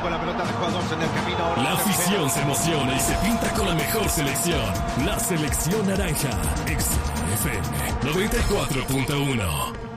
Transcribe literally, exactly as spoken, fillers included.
con la pelota de jugadores en el camino. La afición se emociona y se pinta con la mejor selección. La selección naranja. X F M noventa y cuatro punto uno.